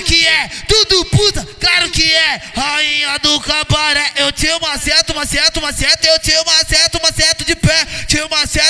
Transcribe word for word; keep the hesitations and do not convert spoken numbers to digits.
que é, tudo puta, claro que é. Rainha do cabaré, eu te maceto, maceto, maceto, eu te maceto, maceto de pé, te maceto.